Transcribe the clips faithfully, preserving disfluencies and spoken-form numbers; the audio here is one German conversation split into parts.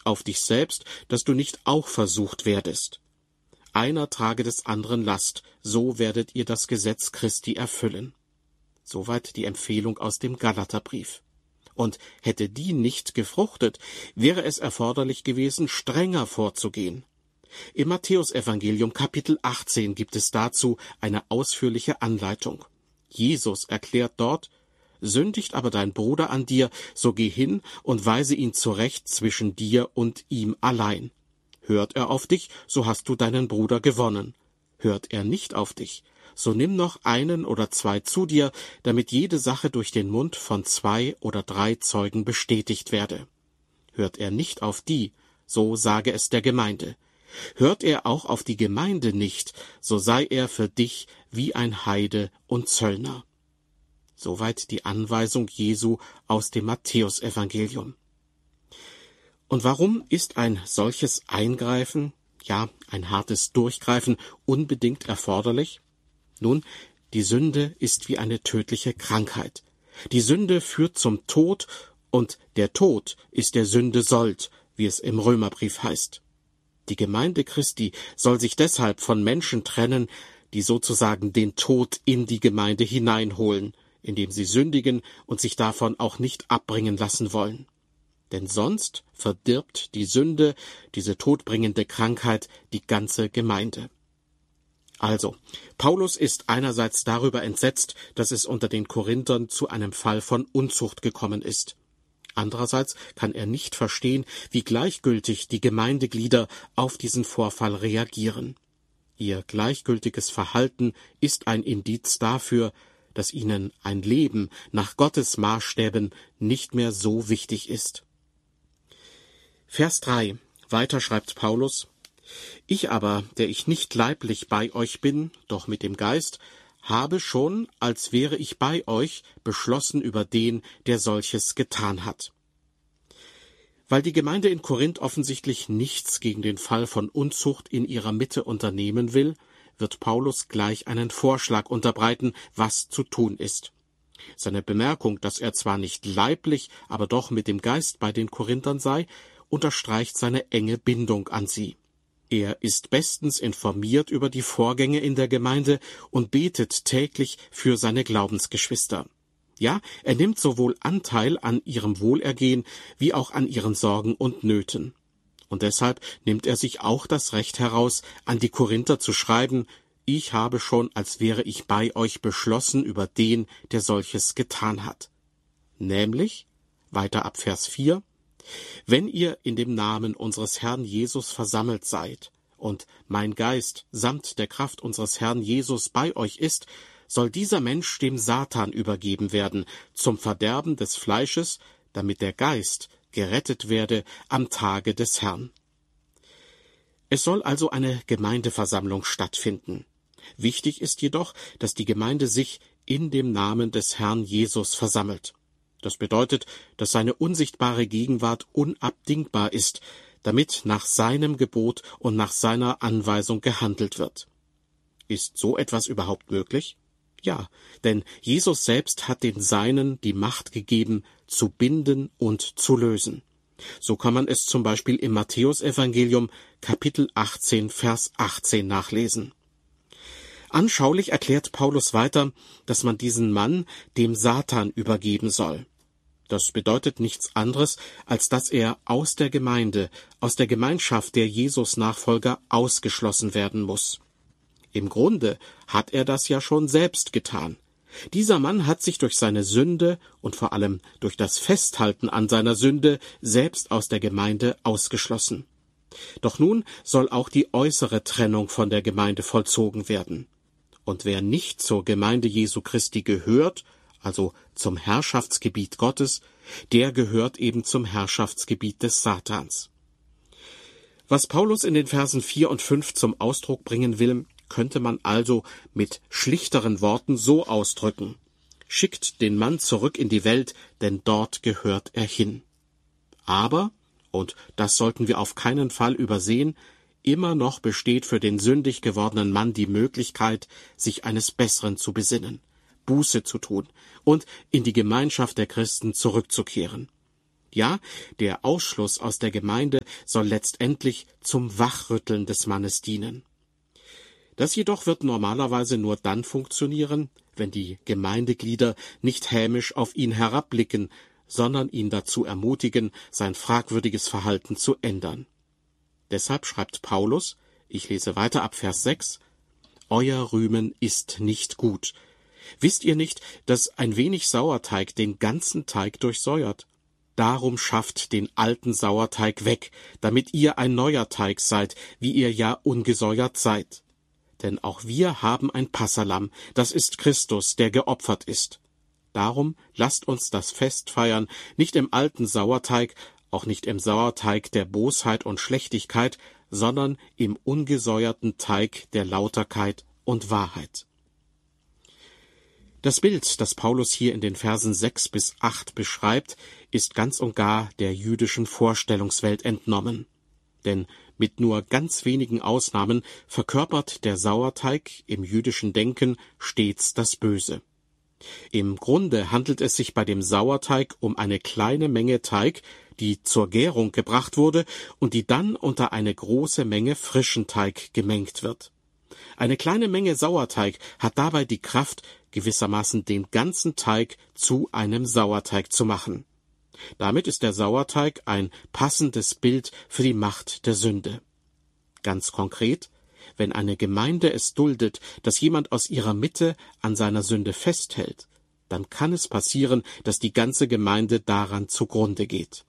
auf dich selbst, dass du nicht auch versucht werdest. Einer trage des anderen Last, so werdet ihr das Gesetz Christi erfüllen. Soweit die Empfehlung aus dem Galaterbrief. Und hätte die nicht gefruchtet, wäre es erforderlich gewesen, strenger vorzugehen. Im Matthäusevangelium Kapitel achtzehn gibt es dazu eine ausführliche Anleitung. Jesus erklärt dort: Sündigt aber dein Bruder an dir, so geh hin und weise ihn zurecht zwischen dir und ihm allein. Hört er auf dich, so hast du deinen Bruder gewonnen. Hört er nicht auf dich, so nimm noch einen oder zwei zu dir, damit jede Sache durch den Mund von zwei oder drei Zeugen bestätigt werde. Hört er nicht auf die, so sage es der Gemeinde. Hört er auch auf die Gemeinde nicht, so sei er für dich wie ein Heide und Zöllner. Soweit die Anweisung Jesu aus dem Matthäusevangelium. Und warum ist ein solches Eingreifen, ja, ein hartes Durchgreifen unbedingt erforderlich? Nun, die Sünde ist wie eine tödliche Krankheit. Die Sünde führt zum Tod, und der Tod ist der Sünde Sold, wie es im Römerbrief heißt. Die Gemeinde Christi soll sich deshalb von Menschen trennen, die sozusagen den Tod in die Gemeinde hineinholen, indem sie sündigen und sich davon auch nicht abbringen lassen wollen. Denn sonst verdirbt die Sünde, diese todbringende Krankheit, die ganze Gemeinde. Also, Paulus ist einerseits darüber entsetzt, dass es unter den Korinthern zu einem Fall von Unzucht gekommen ist. Andererseits kann er nicht verstehen, wie gleichgültig die Gemeindeglieder auf diesen Vorfall reagieren. Ihr gleichgültiges Verhalten ist ein Indiz dafür, dass ihnen ein Leben nach Gottes Maßstäben nicht mehr so wichtig ist. Vers drei. Weiter schreibt Paulus: Ich aber, der ich nicht leiblich bei euch bin, doch mit dem Geist, habe schon, als wäre ich bei euch, beschlossen über den, der solches getan hat. Weil die Gemeinde in Korinth offensichtlich nichts gegen den Fall von Unzucht in ihrer Mitte unternehmen will, wird Paulus gleich einen Vorschlag unterbreiten, was zu tun ist. Seine Bemerkung, dass er zwar nicht leiblich, aber doch mit dem Geist bei den Korinthern sei, unterstreicht seine enge Bindung an sie. Er ist bestens informiert über die Vorgänge in der Gemeinde und betet täglich für seine Glaubensgeschwister. Ja, er nimmt sowohl Anteil an ihrem Wohlergehen wie auch an ihren Sorgen und Nöten. Und deshalb nimmt er sich auch das Recht heraus, an die Korinther zu schreiben: Ich habe schon, als wäre ich bei euch, beschlossen über den, der solches getan hat. Nämlich, weiter ab Vers vier, wenn ihr in dem Namen unseres Herrn Jesus versammelt seid und mein Geist samt der Kraft unseres Herrn Jesus bei euch ist, soll dieser Mensch dem Satan übergeben werden, zum Verderben des Fleisches, damit der Geist gerettet werde am Tage des Herrn. Es soll also eine Gemeindeversammlung stattfinden. Wichtig ist jedoch, dass die Gemeinde sich in dem Namen des Herrn Jesus versammelt. Das bedeutet, dass seine unsichtbare Gegenwart unabdingbar ist, damit nach seinem Gebot und nach seiner Anweisung gehandelt wird. Ist so etwas überhaupt möglich? Ja, denn Jesus selbst hat den Seinen die Macht gegeben, zu binden und zu lösen. So kann man es zum Beispiel im Matthäusevangelium Kapitel achtzehn, Vers achtzehn nachlesen. Anschaulich erklärt Paulus weiter, dass man diesen Mann dem Satan übergeben soll. Das bedeutet nichts anderes, als dass er aus der Gemeinde, aus der Gemeinschaft der Jesus-Nachfolger ausgeschlossen werden muss. Im Grunde hat er das ja schon selbst getan. Dieser Mann hat sich durch seine Sünde und vor allem durch das Festhalten an seiner Sünde selbst aus der Gemeinde ausgeschlossen. Doch nun soll auch die äußere Trennung von der Gemeinde vollzogen werden. Und wer nicht zur Gemeinde Jesu Christi gehört, also zum Herrschaftsgebiet Gottes, der gehört eben zum Herrschaftsgebiet des Satans. Was Paulus in den Versen vier und fünf zum Ausdruck bringen will, könnte man also mit schlichteren Worten so ausdrücken: Schickt den Mann zurück in die Welt, denn dort gehört er hin. Aber, und das sollten wir auf keinen Fall übersehen, immer noch besteht für den sündig gewordenen Mann die Möglichkeit, sich eines Besseren zu besinnen, Buße zu tun und in die Gemeinschaft der Christen zurückzukehren. Ja, der Ausschluss aus der Gemeinde soll letztendlich zum Wachrütteln des Mannes dienen. Das jedoch wird normalerweise nur dann funktionieren, wenn die Gemeindeglieder nicht hämisch auf ihn herabblicken, sondern ihn dazu ermutigen, sein fragwürdiges Verhalten zu ändern. Deshalb schreibt Paulus, ich lese weiter ab Vers sechs, »Euer Rühmen ist nicht gut. Wisst ihr nicht, dass ein wenig Sauerteig den ganzen Teig durchsäuert? Darum schafft den alten Sauerteig weg, damit ihr ein neuer Teig seid, wie ihr ja ungesäuert seid. Denn auch wir haben ein Passahlamm, das ist Christus, der geopfert ist. Darum lasst uns das Fest feiern, nicht im alten Sauerteig, auch nicht im Sauerteig der Bosheit und Schlechtigkeit, sondern im ungesäuerten Teig der Lauterkeit und Wahrheit.« Das Bild, das Paulus hier in den Versen sechs bis acht beschreibt, ist ganz und gar der jüdischen Vorstellungswelt entnommen. Denn mit nur ganz wenigen Ausnahmen verkörpert der Sauerteig im jüdischen Denken stets das Böse. Im Grunde handelt es sich bei dem Sauerteig um eine kleine Menge Teig, die zur Gärung gebracht wurde und die dann unter eine große Menge frischen Teig gemengt wird. Eine kleine Menge Sauerteig hat dabei die Kraft, gewissermaßen den ganzen Teig zu einem Sauerteig zu machen. Damit ist der Sauerteig ein passendes Bild für die Macht der Sünde. Ganz konkret, wenn eine Gemeinde es duldet, dass jemand aus ihrer Mitte an seiner Sünde festhält, dann kann es passieren, dass die ganze Gemeinde daran zugrunde geht.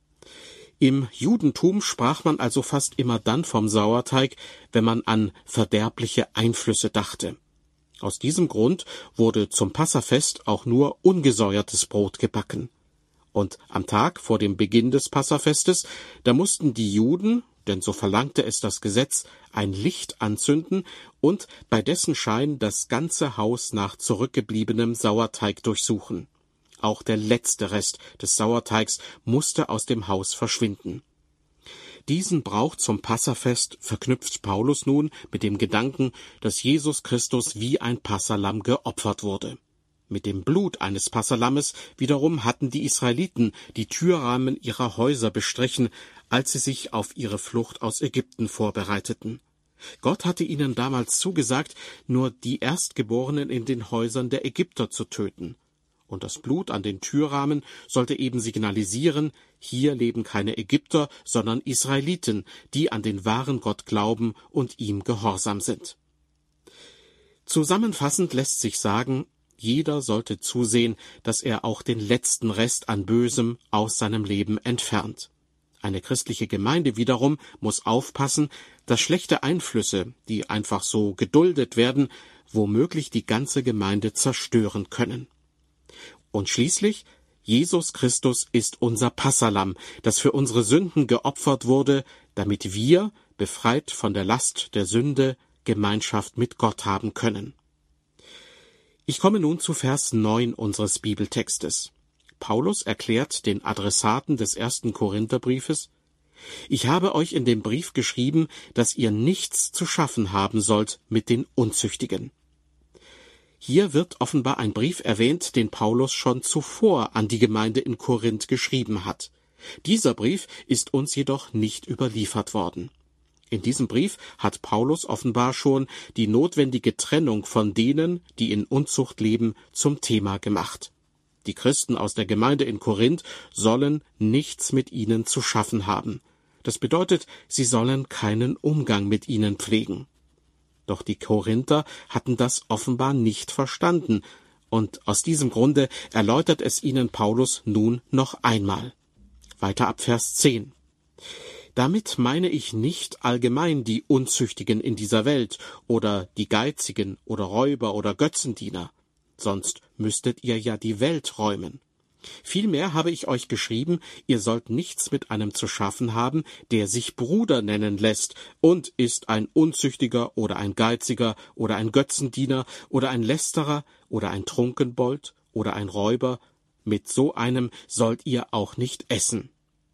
Im Judentum sprach man also fast immer dann vom Sauerteig, wenn man an verderbliche Einflüsse dachte. Aus diesem Grund wurde zum Passafest auch nur ungesäuertes Brot gebacken. Und am Tag vor dem Beginn des Passafestes, da mussten die Juden, denn so verlangte es das Gesetz, ein Licht anzünden und bei dessen Schein das ganze Haus nach zurückgebliebenem Sauerteig durchsuchen. Auch der letzte Rest des Sauerteigs musste aus dem Haus verschwinden. Diesen Brauch zum Passafest verknüpft Paulus nun mit dem Gedanken, dass Jesus Christus wie ein Passahlamm geopfert wurde. Mit dem Blut eines Passalammes wiederum hatten die Israeliten die Türrahmen ihrer Häuser bestrichen, als sie sich auf ihre Flucht aus Ägypten vorbereiteten. Gott hatte ihnen damals zugesagt, nur die Erstgeborenen in den Häusern der Ägypter zu töten. Und das Blut an den Türrahmen sollte eben signalisieren, hier leben keine Ägypter, sondern Israeliten, die an den wahren Gott glauben und ihm gehorsam sind. Zusammenfassend lässt sich sagen, jeder sollte zusehen, dass er auch den letzten Rest an Bösem aus seinem Leben entfernt. Eine christliche Gemeinde wiederum muss aufpassen, dass schlechte Einflüsse, die einfach so geduldet werden, womöglich die ganze Gemeinde zerstören können. Und schließlich, Jesus Christus ist unser Passahlamm, das für unsere Sünden geopfert wurde, damit wir, befreit von der Last der Sünde, Gemeinschaft mit Gott haben können. Ich komme nun zu Vers neun unseres Bibeltextes. Paulus erklärt den Adressaten des ersten Korintherbriefes: Ich habe euch in dem Brief geschrieben, dass ihr nichts zu schaffen haben sollt mit den Unzüchtigen. Hier wird offenbar ein Brief erwähnt, den Paulus schon zuvor an die Gemeinde in Korinth geschrieben hat. Dieser Brief ist uns jedoch nicht überliefert worden. In diesem Brief hat Paulus offenbar schon die notwendige Trennung von denen, die in Unzucht leben, zum Thema gemacht. Die Christen aus der Gemeinde in Korinth sollen nichts mit ihnen zu schaffen haben. Das bedeutet, sie sollen keinen Umgang mit ihnen pflegen. Doch die Korinther hatten das offenbar nicht verstanden, und aus diesem Grunde erläutert es ihnen Paulus nun noch einmal. Weiter ab Vers zehn. Damit meine ich nicht allgemein die Unzüchtigen in dieser Welt oder die Geizigen oder Räuber oder Götzendiener, sonst müsstet ihr ja die Welt räumen. Vielmehr habe ich euch geschrieben, ihr sollt nichts mit einem zu schaffen haben, der sich Bruder nennen lässt und ist ein Unzüchtiger oder ein Geiziger oder ein Götzendiener oder ein Lästerer oder ein Trunkenbold oder ein Räuber. Mit so einem sollt ihr auch nicht essen.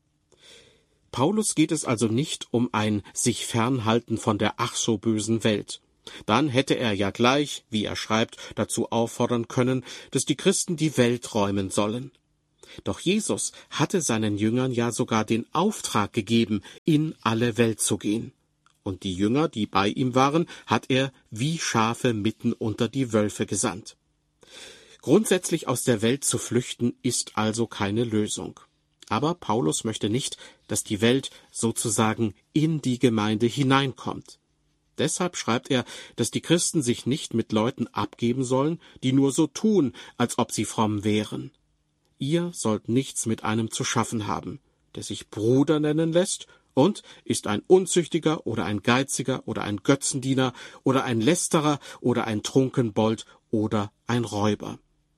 Paulus geht es also nicht um ein sich fernhalten von der ach so bösen Welt. Dann hätte er ja gleich, wie er schreibt, dazu auffordern können, dass die Christen die Welt räumen sollen. Doch Jesus hatte seinen Jüngern ja sogar den Auftrag gegeben, in alle Welt zu gehen. Und die Jünger, die bei ihm waren, hat er wie Schafe mitten unter die Wölfe gesandt. Grundsätzlich aus der Welt zu flüchten, ist also keine Lösung. Aber Paulus möchte nicht, dass die Welt sozusagen in die Gemeinde hineinkommt. Deshalb schreibt er, dass die Christen sich nicht mit Leuten abgeben sollen, die nur so tun, als ob sie fromm wären. Ihr sollt nichts mit einem zu schaffen haben, der sich Bruder nennen lässt und ist ein Unzüchtiger oder ein Geiziger oder ein Götzendiener oder ein Lästerer oder ein Trunkenbold oder ein Räuber.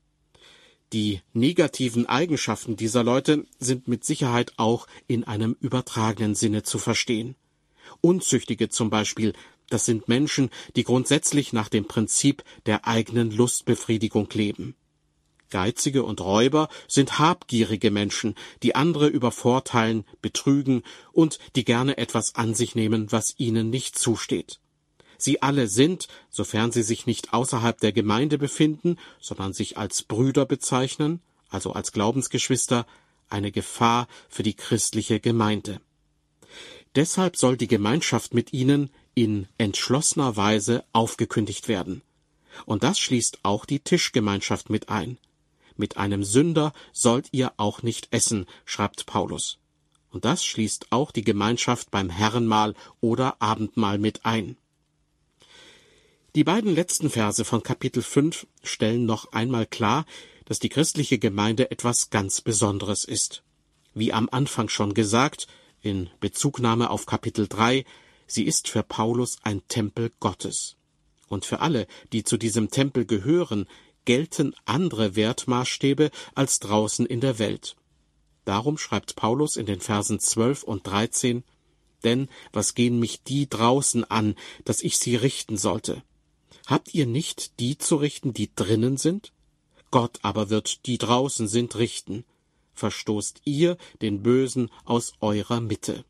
Die negativen Eigenschaften dieser Leute sind mit Sicherheit auch in einem übertragenen Sinne zu verstehen. Unzüchtige zum Beispiel, das sind Menschen, die grundsätzlich nach dem Prinzip der eigenen Lustbefriedigung leben. Geizige und Räuber sind habgierige Menschen, die andere übervorteilen, betrügen und die gerne etwas an sich nehmen, was ihnen nicht zusteht. Sie alle sind, sofern sie sich nicht außerhalb der Gemeinde befinden, sondern sich als Brüder bezeichnen, also als Glaubensgeschwister, eine Gefahr für die christliche Gemeinde. Deshalb soll die Gemeinschaft mit ihnen in entschlossener Weise aufgekündigt werden. Und das schließt auch die Tischgemeinschaft mit ein. Mit einem Sünder sollt ihr auch nicht essen, schreibt Paulus. Und das schließt auch die Gemeinschaft beim Herrenmahl oder Abendmahl mit ein. Die beiden letzten Verse von Kapitel fünf stellen noch einmal klar, dass die christliche Gemeinde etwas ganz Besonderes ist. Wie am Anfang schon gesagt, in Bezugnahme auf Kapitel drei, sie ist für Paulus ein Tempel Gottes. Und für alle, die zu diesem Tempel gehören, gelten andere Wertmaßstäbe als draußen in der Welt. Darum schreibt Paulus in den Versen zwölf und dreizehn, denn was gehen mich die draußen an, dass ich sie richten sollte? Habt ihr nicht die zu richten, die drinnen sind? Gott aber wird die draußen sind richten. Verstoßt ihr den Bösen aus eurer Mitte.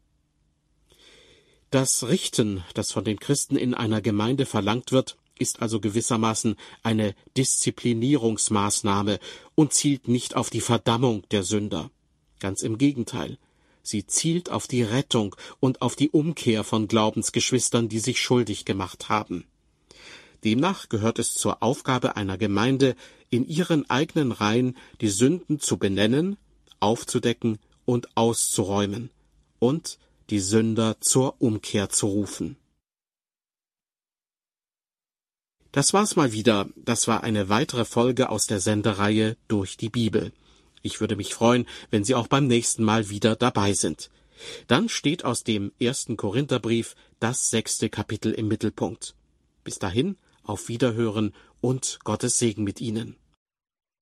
Das Richten, das von den Christen in einer Gemeinde verlangt wird, ist also gewissermaßen eine Disziplinierungsmaßnahme und zielt nicht auf die Verdammung der Sünder. Ganz im Gegenteil. Sie zielt auf die Rettung und auf die Umkehr von Glaubensgeschwistern, die sich schuldig gemacht haben. Demnach gehört es zur Aufgabe einer Gemeinde, in ihren eigenen Reihen die Sünden zu benennen, aufzudecken und auszuräumen und die Sünder zur Umkehr zu rufen. Das war's mal wieder. Das war eine weitere Folge aus der Sendereihe Durch die Bibel. Ich würde mich freuen, wenn Sie auch beim nächsten Mal wieder dabei sind. Dann steht aus dem ersten Korintherbrief das sechste Kapitel im Mittelpunkt. Bis dahin, auf Wiederhören und Gottes Segen mit Ihnen.